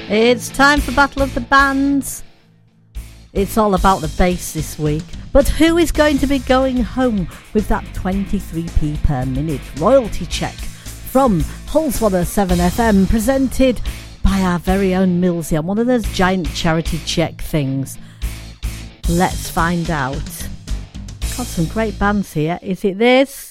It's time for Battle of the Bands. It's all about the bass this week. But who is going to be going home with that 23p per minute royalty check from Hull's 107 FM, presented by our very own Millsy on one of those giant charity check things? Let's find out. Got some great bands here. Is it this?